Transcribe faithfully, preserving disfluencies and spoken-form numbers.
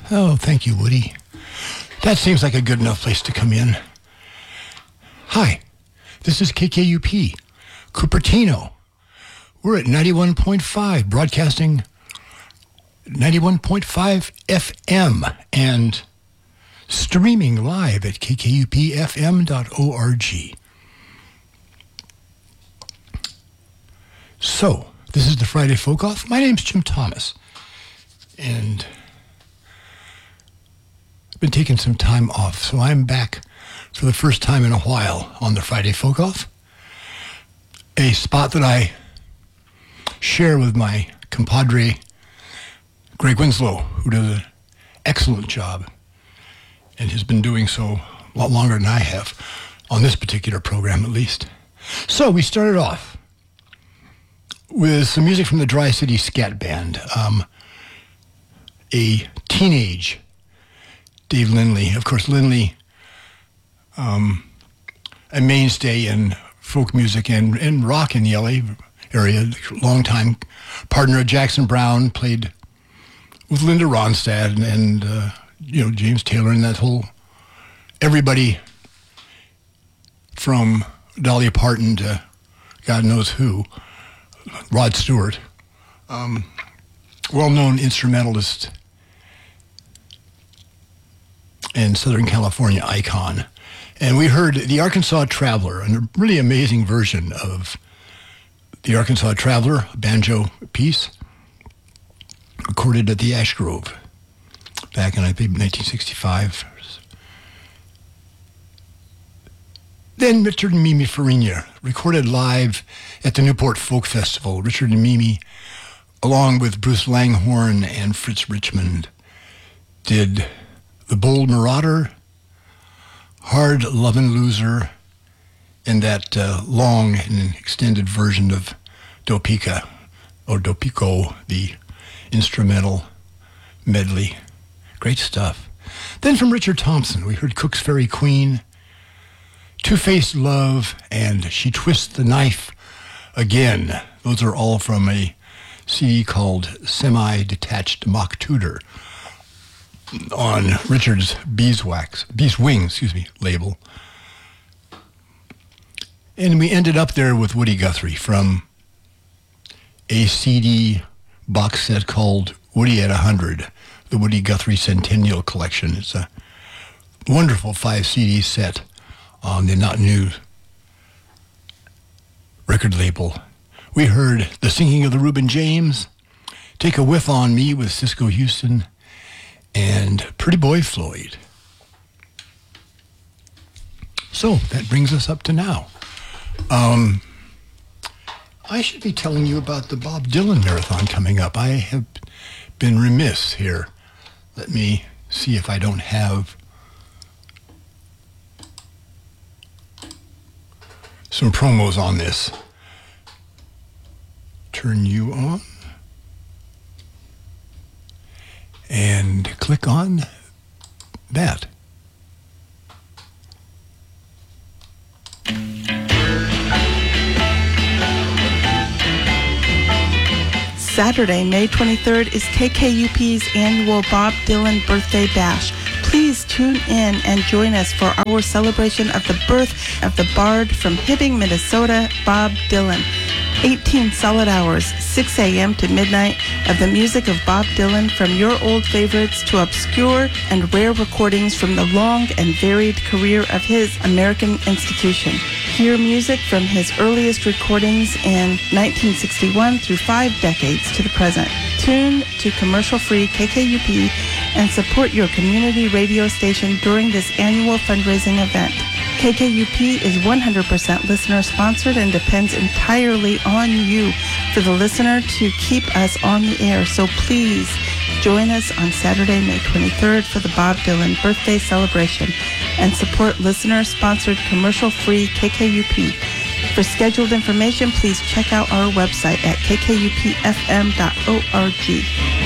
Oh, thank you, Woody. That seems like a good enough place to come in. Hi, this is K K U P, Cupertino. We're at ninety-one point five, broadcasting ninety-one point five F M and streaming live at k k u p f m dot org. So, this is the Friday Folk Off. My name's Jim Thomas, and I've been taking some time off, so I'm back for the first time in a while on the Friday Folk Off, a spot that I share with my compadre, Greg Winslow, who does an excellent job and has been doing so a lot longer than I have, on this particular program at least. So we started off with some music from the Dry City Scat Band, um, a teenage Dave Lindley. Of course, Lindley, um, a mainstay in folk music and, and rock in the L A area, longtime partner of Jackson Browne, played with Linda Ronstadt and, and uh, you know, James Taylor and that whole, everybody from Dolly Parton to God knows who, Rod Stewart, um, well-known instrumentalist and Southern California icon. And we heard the Arkansas Traveler, a really amazing version of the Arkansas Traveler, a banjo piece, recorded at the Ash Grove back in, I think, nineteen sixty-five. Then Richard and Mimi Farina, recorded live at the Newport Folk Festival. Richard and Mimi, along with Bruce Langhorne and Fritz Richmond, did The Bold Marauder, Hard Lovin' Loser, and that uh, long and extended version of Dopica, or Dopico, the instrumental medley. Great stuff. Then from Richard Thompson, we heard Cook's Fairy Queen, Two-Faced Love, and She Twists the Knife Again. Those are all from a C D called Semi-Detached Mock Tudor on Richard's Beeswax, Beeswing, excuse me, label. And we ended up there with Woody Guthrie from a C D box set called Woody at one hundred, the Woody Guthrie Centennial Collection. It's a wonderful five C D set on the Not New record label. We heard The Singing of the Reuben James, Take a Whiff on Me with Cisco Houston, and Pretty Boy Floyd. So that brings us up to now. Um, I should be telling you about the Bob Dylan Marathon coming up. I have been remiss here. Let me see if I don't have some promos on this. Turn you on and click on that. Saturday, May twenty-third is K K U P's annual Bob Dylan Birthday Bash. Please tune in and join us for our celebration of the birth of the bard from Hibbing, Minnesota, Bob Dylan. eighteen solid hours, six a.m. to midnight, of the music of Bob Dylan, from your old favorites to obscure and rare recordings from the long and varied career of his American institution. Hear music from his earliest recordings in nineteen sixty-one through five decades to the present. Tune to commercial-free K K U P and support your community radio station during this annual fundraising event. K K U P is one hundred percent listener-sponsored and depends entirely on you for the listener to keep us on the air. So please join us on Saturday, May twenty-third for the Bob Dylan birthday celebration and support listener-sponsored commercial-free K K U P. For scheduled information, please check out our website at k k u p f m dot org.